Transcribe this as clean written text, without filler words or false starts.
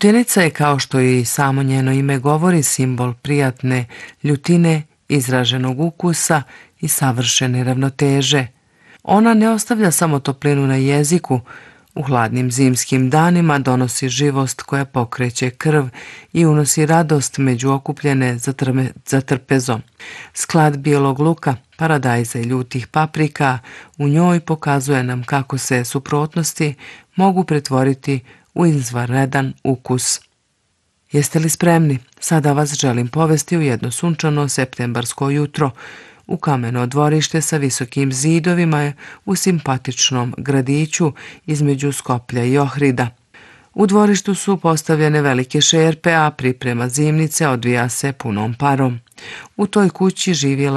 Ljutica je, kao što i samo njeno ime govori, simbol prijatne ljutine, izraženog ukusa i savršene ravnoteže. Ona ne ostavlja samo toplinu na jeziku, u hladnim zimskim danima donosi živost koja pokreće krv i unosi radost među okupljene za trpezom. Sklad bijelog luka, paradajza i ljutih paprika u njoj pokazuje nam kako se suprotnosti mogu pretvoriti u izvanredan ukus. Jeste li spremni? Sada vas želim povesti u jedno sunčano septembarsko jutro, u kameno dvorište sa visokim zidovima u simpatičnom gradiću između Skoplja i Ohrida. U dvorištu su postavljene velike šerpe, a priprema zimnice odvija se punom parom. U toj kući živjela